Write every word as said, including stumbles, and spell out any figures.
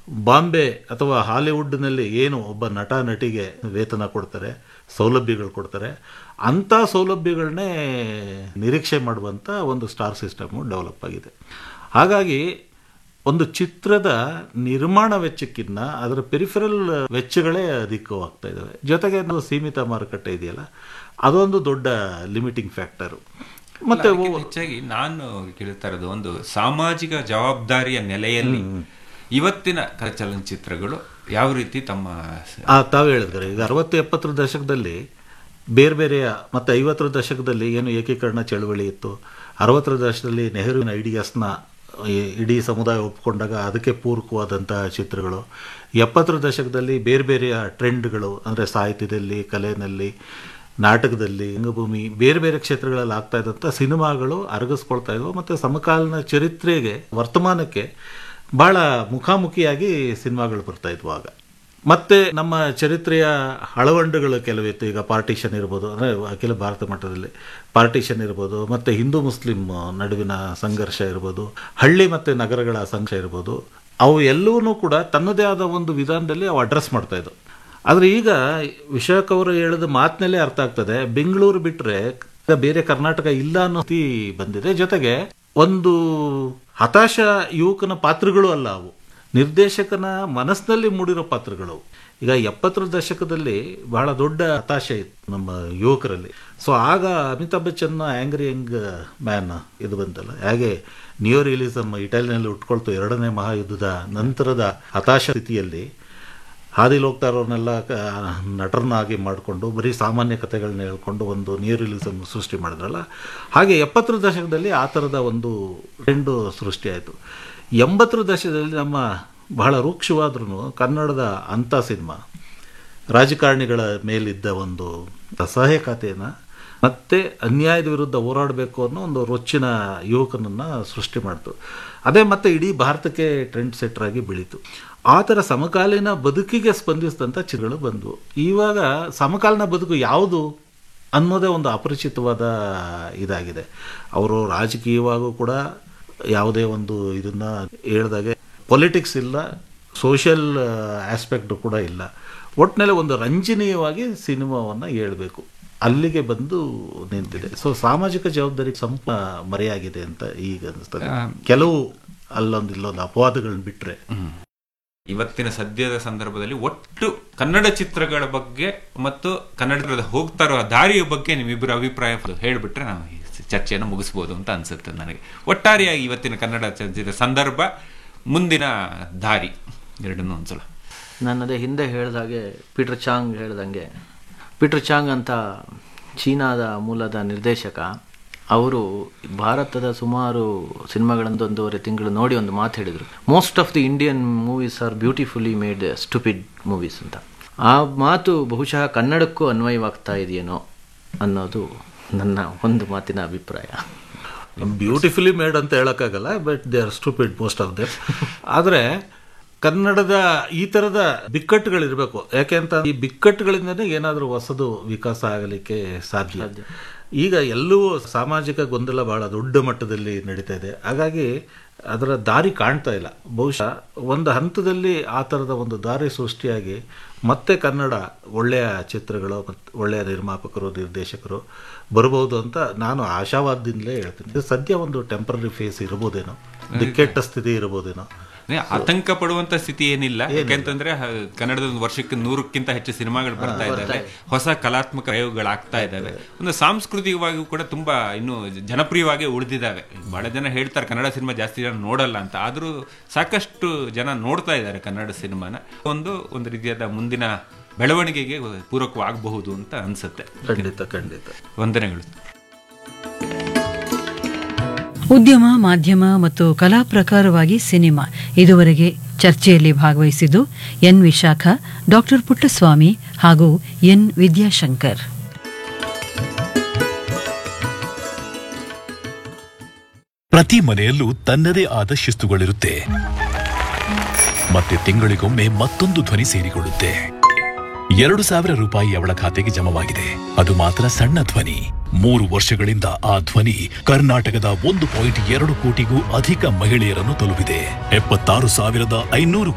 ಬಾಂಬೆ ಅಥವಾ ಹಾಲಿವುಡ್ನಲ್ಲಿ ಏನು ಒಬ್ಬ ನಟ ನಟಿಗೆ ವೇತನ ಕೊಡ್ತಾರೆ, ಸೌಲಭ್ಯಗಳು ಕೊಡ್ತಾರೆ, ಅಂಥ ಸೌಲಭ್ಯಗಳನ್ನೇ ನಿರೀಕ್ಷೆ ಮಾಡುವಂಥ ಒಂದು ಸ್ಟಾರ್ ಸಿಸ್ಟಮು ಡೆವಲಪ್ ಆಗಿದೆ. ಹಾಗಾಗಿ ಒಂದು ಚಿತ್ರದ ನಿರ್ಮಾಣ ವೆಚ್ಚಕ್ಕಿಂತ ಅದರ ಪೆರಿಫರಲ್ ವೆಚ್ಚಗಳೇ ಅಧಿಕವಾಗ್ತಾ ಇದ್ದಾವೆ. ಜೊತೆಗೆ ನಾವು ಸೀಮಿತ ಮಾರುಕಟ್ಟೆ ಇದೆಯಲ್ಲ, ಅದೊಂದು ದೊಡ್ಡ ಲಿಮಿಟಿಂಗ್ ಫ್ಯಾಕ್ಟರು. ಮತ್ತೆ ಹೆಚ್ಚಾಗಿ ನಾನು ಕೇಳ್ತಾ ಇರೋದು, ಒಂದು ಸಾಮಾಜಿಕ ಜವಾಬ್ದಾರಿಯ ನೆಲೆಯಲ್ಲಿ ಇವತ್ತಿನ ಚಲನಚಿತ್ರಗಳು ಯಾವ ರೀತಿ ತಮ್ಮ ತಾವು ಹೇಳಿದ್ರೆ, ಈಗ ಅರವತ್ತು ಎಪ್ಪತ್ತರ ದಶಕದಲ್ಲಿ ಬೇರೆ ಬೇರೆಯ ಮತ್ತು ಐವತ್ತರ ದಶಕದಲ್ಲಿ ಏನು ಏಕೀಕರಣ ಚಳವಳಿ ಇತ್ತು, ಅರವತ್ತರ ದಶಕದಲ್ಲಿ ನೆಹರುವಿನ ಐಡಿಯಾಸ್ನ ಇಡೀ ಸಮುದಾಯ ಒಪ್ಪಿಕೊಂಡಾಗ ಅದಕ್ಕೆ ಪೂರಕವಾದಂಥ ಚಿತ್ರಗಳು, ಎಪ್ಪತ್ತರ ದಶಕದಲ್ಲಿ ಬೇರೆ ಬೇರೆಯ ಟ್ರೆಂಡ್ಗಳು ಅಂದರೆ ಸಾಹಿತ್ಯದಲ್ಲಿ, ಕಲೆಯಲ್ಲಿ, ನಾಟಕದಲ್ಲಿ, ರಂಗಭೂಮಿ, ಬೇರೆ ಬೇರೆ ಕ್ಷೇತ್ರಗಳಲ್ಲಿ ಆಗ್ತಾ ಇದ್ದಂಥ ಸಿನಿಮಾಗಳು ಅರಗಿಸ್ಕೊಳ್ತಾ ಇದ್ವು. ಮತ್ತು ಸಮಕಾಲೀನ ಚರಿತ್ರೆಗೆ, ವರ್ತಮಾನಕ್ಕೆ ಭಾಳ ಮುಖಾಮುಖಿಯಾಗಿ ಸಿನಿಮಾಗಳು ಬರ್ತಾ ಇದ್ವು ಆಗ. ಮತ್ತು ನಮ್ಮ ಚರಿತ್ರೆಯ ಹಳವಂಡುಗಳು ಕೆಲವಿತ್ತು. ಈಗ ಪಾರ್ಟಿಷನ್ ಇರ್ಬೋದು, ಅಂದರೆ ಅಖಿಲ ಭಾರತ ಮಟ್ಟದಲ್ಲಿ ಪಾರ್ಟಿಷನ್ ಇರ್ಬೋದು, ಮತ್ತು ಹಿಂದೂ ಮುಸ್ಲಿಂ ನಡುವಿನ ಸಂಘರ್ಷ ಇರ್ಬೋದು, ಹಳ್ಳಿ ಮತ್ತು ನಗರಗಳ ಸಂಘರ್ಷ ಇರ್ಬೋದು, ಅವು ಎಲ್ಲವೂ ಕೂಡ ತನ್ನದೇ ಆದ ಒಂದು ವಿಧಾನದಲ್ಲಿ ಅವು ಅಡ್ರೆಸ್ ಮಾಡ್ತಾಯಿದ್ವು. ಆದರೆ ಈಗ ವಿಶಾಖ ಅವರು ಹೇಳಿದ ಮಾತಿನಲ್ಲೇ ಅರ್ಥ ಆಗ್ತದೆ, ಬೆಂಗಳೂರು ಬಿಟ್ಟರೆ ಬೇರೆ ಕರ್ನಾಟಕ ಇಲ್ಲ ಅನ್ನೋ ಸ್ಥಿತಿ ಬಂದಿದೆ. ಜೊತೆಗೆ ಒಂದು ಹತಾಶ ಯುವಕನ ಪಾತ್ರಗಳು ಅಲ್ಲ ಅವು, ನಿರ್ದೇಶಕನ ಮನಸ್ಸಿನಲ್ಲಿ ಮೂಡಿರೋ ಪಾತ್ರಗಳು. ಈಗ ಎಪ್ಪತ್ತರ ದಶಕದಲ್ಲಿ ಬಹಳ ದೊಡ್ಡ ಹತಾಶೆ ಇತ್ತು ನಮ್ಮ ಯುವಕರಲ್ಲಿ. ಸೊ ಆಗ ಅಮಿತಾಬ್ ಬಚ್ಚನ್ನ ಆ್ಯಂಗ್ರಿ ಯಂಗ್ ಮ್ಯಾನ್ ಇದು ಬಂತಲ್ಲ, ಹಾಗೆ ನ್ಯೂ ರಿಯಲಿಸಮ್ ಇಟಲಿನಲ್ಲಿ ಉಟ್ಕೊಳ್ತು ಎರಡನೇ ಮಹಾಯುದ್ಧದ ನಂತರದ ಹತಾಶ ಸ್ಥಿತಿಯಲ್ಲಿ ಹಾದಿಲಿ ಹೋಗ್ತಾ ಇರೋರ್ನೆಲ್ಲ ನಟರನ್ನಾಗಿ ಮಾಡಿಕೊಂಡು ಬರೀ ಸಾಮಾನ್ಯ ಕಥೆಗಳನ್ನ ಹೇಳ್ಕೊಂಡು ಒಂದು ನ್ಯೂ ರಿಯಲಿಸಮ್ ಸೃಷ್ಟಿ ಮಾಡಿದ್ರಲ್ಲ, ಹಾಗೆ ಎಪ್ಪತ್ತರ ದಶಕದಲ್ಲಿ ಆ ಥರದ ಒಂದು ಟ್ರೆಂಡು ಸೃಷ್ಟಿಯಾಯಿತು. ಎಂಬತ್ತರ ದಶಕದಲ್ಲಿ ನಮ್ಮ ಬಹಳ ರೂಕ್ಷವಾದ್ರೂ ಕನ್ನಡದ ಅಂಥ ಸಿನಿಮಾ ರಾಜಕಾರಣಿಗಳ ಮೇಲಿದ್ದ ಒಂದು ಅಸಹಾಯಕತೆಯನ್ನು ಮತ್ತು ಅನ್ಯಾಯದ ವಿರುದ್ಧ ಹೋರಾಡಬೇಕು ಅನ್ನೋ ಒಂದು ರೊಚ್ಚಿನ ಯುವಕನನ್ನು ಸೃಷ್ಟಿ ಮಾಡ್ತು. ಅದೇ ಮತ್ತೆ ಇಡೀ ಭಾರತಕ್ಕೆ ಟ್ರೆಂಡ್ ಸೆಟ್ಟರ್ ಆಗಿ ಬೆಳೀತು. ಆ ಥರ ಸಮಕಾಲೀನ ಬದುಕಿಗೆ ಸ್ಪಂದಿಸಿದಂಥ ಚಿತ್ರಗಳು ಬಂದವು. ಇವಾಗ ಸಮಕಾಲೀನ ಬದುಕು ಯಾವುದು ಅನ್ನೋದೇ ಒಂದು ಅಪರಿಚಿತವಾದ ಇದಾಗಿದೆ. ಅವರು ರಾಜಕೀಯವಾಗೂ ಕೂಡ ಯಾವುದೇ ಒಂದು ಇದನ್ನು ಹೇಳಿದಾಗೆ ಪೊಲಿಟಿಕ್ಸ್ ಇಲ್ಲ, ಸೋಷಿಯಲ್ ಆಸ್ಪೆಕ್ಟು ಕೂಡ ಇಲ್ಲ. ಒಟ್ಟಿನಲ್ಲಿ ಒಂದು ರಂಜನೀಯವಾಗಿ ಸಿನಿಮಾವನ್ನು ಹೇಳಬೇಕು, ಅಲ್ಲಿಗೆ ಬಂದು ನಿಂತಿದೆ. ಸೊ ಸಾಮಾಜಿಕ ಜವಾಬ್ದಾರಿ ಸಂಪ ಮರೆಯಾಗಿದೆ ಅಂತ ಈಗ ಅನಿಸ್ತದೆ. ಕೆಲವು ಅಲ್ಲೊಂದು ಇಲ್ಲೊಂದು ಅಪವಾದಗಳನ್ನ ಬಿಟ್ಟರೆ ಇವತ್ತಿನ ಸದ್ಯದ ಸಂದರ್ಭದಲ್ಲಿ ಒಟ್ಟು ಕನ್ನಡ ಚಿತ್ರಗಳ ಬಗ್ಗೆ ಮತ್ತು ಕನ್ನಡದ ಹೋಗ್ತಾ ಇರೋ ದಾರಿಯ ಬಗ್ಗೆ ನಿಮ್ಮಿಬ್ಬರ ಅಭಿಪ್ರಾಯ ಹೇಳಿಬಿಟ್ರೆ ನಾವು ಚರ್ಚೆಯನ್ನು ಮುಗಿಸ್ಬೋದು ಅಂತ ಅನ್ಸುತ್ತೆ ನನಗೆ. ಒಟ್ಟಾರೆಯಾಗಿ ಇವತ್ತಿನ ಕನ್ನಡ ಚಲನಚಿತ್ರ ಸಂದರ್ಭ, ಮುಂದಿನ ದಾರಿ, ಎರಡನ್ನೂ ಒಂದ್ಸಲ. ನನ್ನದೇ ಹಿಂದೆ ಹೇಳಿದಾಗೆ ಪೀಟರ್ ಚಾಂಗ್ ಹೇಳ್ದಂಗೆ, ಪೀಟರ್ ಚಾಂಗ್ ಅಂತ ಚೀನಾದ ಮೂಲದ ನಿರ್ದೇಶಕ, ಅವರು ಭಾರತದ ಸುಮಾರು ಸಿನಿಮಾಗಳಂದು ಒಂದೂವರೆ ತಿಂಗಳು ನೋಡಿ ಒಂದು ಮಾತು ಹೇಳಿದರು, most of the Indian movies R beautifully made stupid movies ಅಂತ. ಆ ಮಾತು ಬಹುಶಃ ಕನ್ನಡಕ್ಕೂ ಅನ್ವಯವಾಗ್ತಾ ಇದೆಯೇನೋ ಅನ್ನೋದು ನನ್ನ ಒಂದು ಮಾತಿನ ಅಭಿಪ್ರಾಯ. ಬ್ಯೂಟಿಫುಲಿ ಮೇಡ್ ಅಂತ ಹೇಳೋಕ್ಕಾಗಲ್ಲ, but they are stupid most of them. ಆದರೆ ಕನ್ನಡದ ಈ ಥರದ ಬಿಕ್ಕಟ್ಟುಗಳಿರಬೇಕು. ಯಾಕೆ ಅಂತ, ಈ ಬಿಕ್ಕಟ್ಟುಗಳಿಂದನೇ ಏನಾದರೂ ಹೊಸದು ವಿಕಾಸ ಆಗಲಿಕ್ಕೆ ಸಾಧ್ಯ. ಈಗ ಎಲ್ಲವೂ ಸಾಮಾಜಿಕ ಗೊಂದಲ ಬಹಳ ದೊಡ್ಡ ಮಟ್ಟದಲ್ಲಿ ನಡೀತಾ ಇದೆ. ಹಾಗಾಗಿ ಅದರ ದಾರಿ ಕಾಣ್ತಾ ಇಲ್ಲ. ಬಹುಶಃ ಒಂದು ಹಂತದಲ್ಲಿ ಆ ಥರದ ಒಂದು ದಾರಿ ಸೃಷ್ಟಿಯಾಗಿ ಮತ್ತೆ ಕನ್ನಡ ಒಳ್ಳೆಯ ಚಿತ್ರಗಳು ಮತ್ತು ಒಳ್ಳೆಯ ನಿರ್ಮಾಪಕರು, ನಿರ್ದೇಶಕರು ಬರ್ಬೋದು ಅಂತ ನಾನು ಆಶಾವಾದದಿಂದಲೇ ಹೇಳ್ತೀನಿ. ಸದ್ಯ ಒಂದು ಟೆಂಪರರಿ ಫೇಸ್ ಇರ್ಬೋದೇನೋ, ದಿಕ್ಕೆಟ್ಟ ಸ್ಥಿತಿ ಇರ್ಬೋದೇನೋ. ಆತಂಕ ಪಡುವಂತ ಸ್ಥಿತಿ ಏನಿಲ್ಲ. ಯಾಕೆಂತಂದ್ರೆ ಕನ್ನಡದ ಒಂದು ವರ್ಷಕ್ಕೆ ನೂರಕ್ಕಿಂತ ಹೆಚ್ಚು ಸಿನಿಮಾಗಳು ಬರ್ತಾ ಇದ್ದಾವೆ, ಹೊಸ ಕಲಾತ್ಮಕ ಪ್ರಯೋಗಗಳಾಗ್ತಾ ಇದ್ದಾವೆ, ಒಂದು ಸಾಂಸ್ಕೃತಿಕವಾಗಿಯೂ ಕೂಡ ತುಂಬಾ ಇನ್ನು ಜನಪ್ರಿಯವಾಗಿ ಉಳಿದಿದ್ದಾವೆ. ಬಹಳ ಜನ ಹೇಳ್ತಾರೆ ಕನ್ನಡ ಸಿನಿಮಾ ಜಾಸ್ತಿ ಜನ ನೋಡಲ್ಲ ಅಂತ, ಆದ್ರೂ ಸಾಕಷ್ಟು ಜನ ನೋಡ್ತಾ ಇದ್ದಾರೆ ಕನ್ನಡ ಸಿನಿಮಾನ. ಒಂದು ಒಂದು ರೀತಿಯಾದ ಮುಂದಿನ ಬೆಳವಣಿಗೆಗೆ ಪೂರಕವಾಗಬಹುದು ಅಂತ ಅನ್ಸುತ್ತೆ. ಖಂಡಿತ ಖಂಡಿತ. ವಂದನೆಗಳು. ಉದ್ಯಮ, ಮಾಧ್ಯಮ ಮತ್ತು ಕಲಾ ಪ್ರಕಾರವಾಗಿ ಸಿನಿಮಾ, ಇದುವರೆಗೆ ಚರ್ಚೆಯಲ್ಲಿ ಭಾಗವಹಿಸಿದ್ದು ಎನ್ ವಿಶಾಖ, ಡಾಕ್ಟರ್ ಪುಟ್ಟಸ್ವಾಮಿ ಹಾಗೂ ಎನ್ ವಿದ್ಯಾಶಂಕರ್. ಪ್ರತಿ ಮನೆಯಲ್ಲೂ ತನ್ನದೇ ಆದ ಶಿಸ್ತುಗಳಿರುತ್ತೆ. ಮತ್ತೆ ತಿಂಗಳಿಗೊಮ್ಮೆ ಮತ್ತೊಂದು ಧ್ವನಿ ಸೇರಿಕೊಳ್ಳುತ್ತೆ. ಎರಡು ಸಾವಿರ ರೂಪಾಯಿ ಅವಳ ಖಾತೆಗೆ ಜಮವಾಗಿದೆ. ಅದು ಮಾತ್ರ ಸಣ್ಣ ಧ್ವನಿ. ಮೂರು ವರ್ಷಗಳಿಂದ ಆ ಧ್ವನಿ ಕರ್ನಾಟಕದ ಒಂದು ಪಾಯಿಂಟ್ ಎರಡು ಕೋಟಿಗೂ ಅಧಿಕ ಮಹಿಳೆಯರನ್ನು ತಲುಪಿದೆ. ಎಪ್ಪತ್ತಾರು ಸಾವಿರದ ಐನೂರು